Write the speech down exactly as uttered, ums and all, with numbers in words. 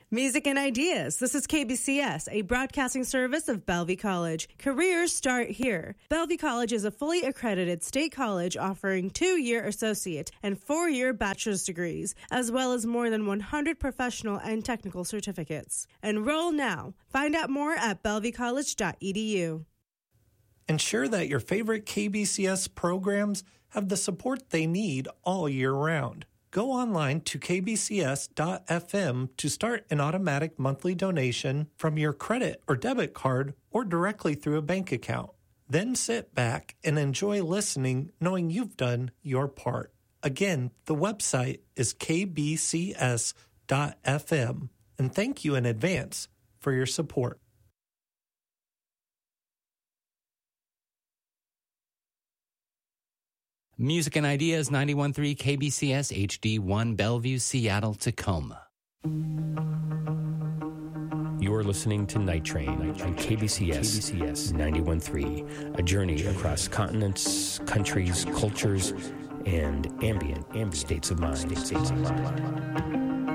Music and Ideas. This is K B C S, a broadcasting service of Bellevue College. Careers start here. Bellevue College is a fully accredited state college offering two-year associate and four-year bachelor's degrees, as well as more than one hundred professional and technical certificates. Enroll now. Find out more at bellevue college dot e d u. Ensure that your favorite K B C S programs have the support they need all year round. Go online to k b c s dot f m to start an automatic monthly donation from your credit or debit card or directly through a bank account. Then sit back and enjoy listening knowing you've done your part. Again, the website is k b c s dot f m, and thank you in advance for your support. Music and Ideas, ninety-one point three K B C S H D one, Bellevue, Seattle, Tacoma. You're listening to Night Train on K B C S, K B C S ninety-one point three, a journey across continents, countries, cultures, and ambient, ambient states of mind. States of mind.